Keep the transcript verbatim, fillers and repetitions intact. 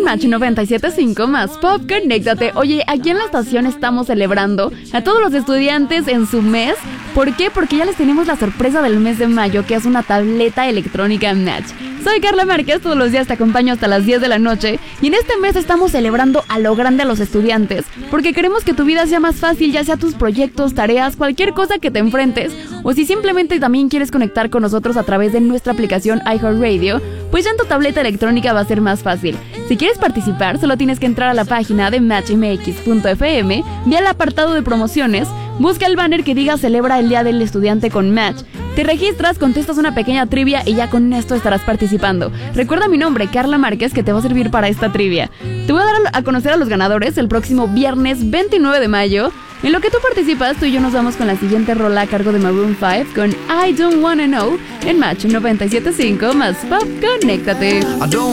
en Match noventa y siete punto cinco más Pop, conéctate. Oye, aquí en la estación estamos celebrando a todos los estudiantes en su mes. ¿Por qué? Porque ya les tenemos la sorpresa del mes de mayo, que es una tableta electrónica Match. Soy Carla Márquez, todos los días te acompaño hasta las diez de la noche y en este mes estamos celebrando a lo grande a los estudiantes, porque queremos que tu vida sea más fácil, ya sea tus proyectos, tareas, cualquier cosa que te enfrentes, o si simplemente también quieres conectar con nosotros a través de nuestra aplicación iHeartRadio, pues ya en tu tableta electrónica va a ser más fácil. Si quieres participar, solo tienes que entrar a la página de match m x punto f m, ve al apartado de promociones, busca el banner que diga celebra el día del estudiante con Match. Te registras, contestas una pequeña trivia y ya con esto estarás participando. Recuerda mi nombre, Carla Márquez, que te va a servir para esta trivia. Te voy a dar a conocer a los ganadores el próximo viernes veintinueve de mayo. En lo que tú participas, tú y yo nos vamos con la siguiente rola a cargo de Maroon cinco con I Don't Wanna Know en Match noventa y siete punto cinco más Pop, conéctate.